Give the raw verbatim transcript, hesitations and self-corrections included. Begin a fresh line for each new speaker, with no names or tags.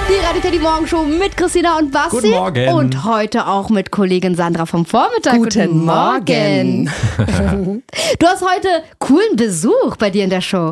Die Radio Teddy Morgenshow mit Christina und Basti.
Guten Morgen.
Und heute auch mit Kollegin Sandra vom Vormittag.
Guten Morgen.
Du hast heute coolen Besuch bei dir in der Show.